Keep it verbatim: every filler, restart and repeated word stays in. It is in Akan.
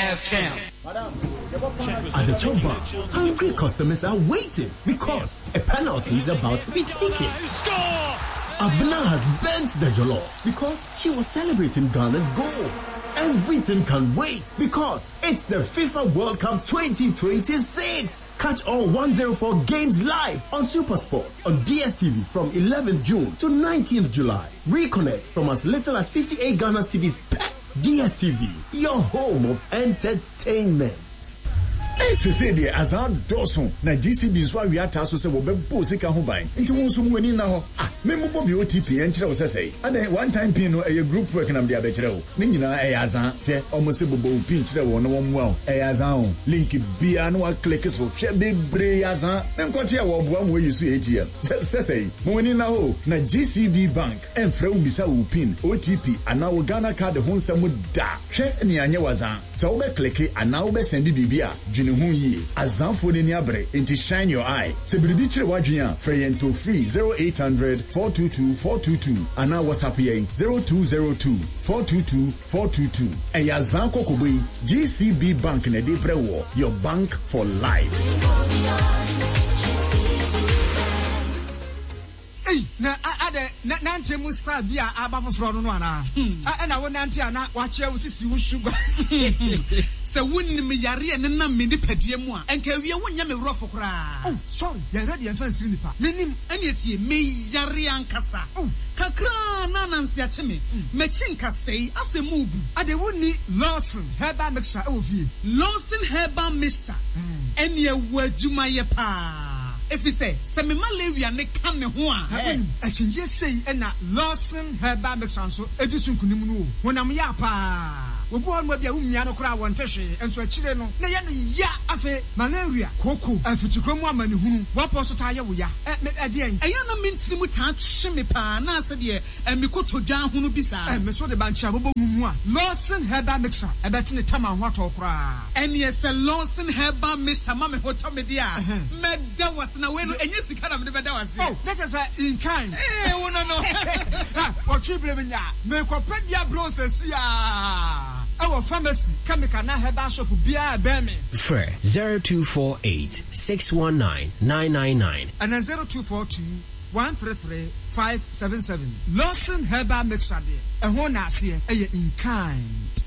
F M. At the Chomba, hungry customers are waiting because a penalty is about to be taken. Abna has bent the jollof because she was celebrating Ghana's goal. Everything can wait because it's the FIFA World Cup twenty twenty-six. Catch all one oh four games live on SuperSport on D S T V from eleventh June to nineteenth July. Reconnect from as little as fifty-eight Ghana cedis per D S T V, your home of entertainment. It's say the Azad Dawson na G C B so awia ta so se wo bebo sika ho ban nti won so mwani na ho ah memo bobi O T P en kire wo sesei and one time pin no e group work na me dia be kire wo ni nyina e azan hwe omo se bobo pin kire wo no wo mwa e azan o link bia no wa click so hwe bebre azan na nkoti e wo boa mo yusu A T M sesei mwani na ho na G C B Bank en fra wo bisa wo pin O T P ana wo Ghana card ho nsam da hwe ni anye wazan se wo be click ana wo be send bibia Azanfo ni abre into shine your eye. Se biribi kire wadwen a free to free zero eight hundred four two two four two two ana WhatsApp yen zero two zero two four two two four two two. E ya Zanko Kobe G C B Bank na dey prewo your bank for life. Hey, na ade na nante mu star bia aba foforo no no ana. A na wo nante ana wa che wo sisi wo sugar. Se wonni me yare ne na me nipadua mu a enka wie wonya me wrofo kra. Oh, sorry. Ya ready en fan siri nipa. Menim ene tie me yare ankasa. Oh, kakra na nansi ache me. Me chinka sei asemu bu. Ade wonni Lawson herbal mixture e wo fie. Lawson herbal mixture. Ene ewu adwuma ye pa. If you say, se me malaria ne kan ne ho a. A chinje sei e na Lawson herbal mixture so edusun kunim no. Wonam ya pa. Obu on bia umia no kra won tehwe enso akire no na ye no ya afi malaria koko afitikromu amani hunu wapo so ta ye wo ya e de en eya na mentini mu ta hwe me pa na ase de e me kotodwan hunu bi sa e me so de bancha bobo mumu a Lawson herbal mixture e beti ne tama ho ato kra ene ye se Lawson herbal mixture ma me hoto me dia me da was na we no enye sika na me be da was oh that is in kind eh wo no no what you believe in ya me ko pedia process ya our pharmacy chemical na herbal shop bia be me Fre zero two four eight six one nine nine nine nine and then zero two four two one three three five seven seven Lawson herbal mixture de e ho na ase e in kind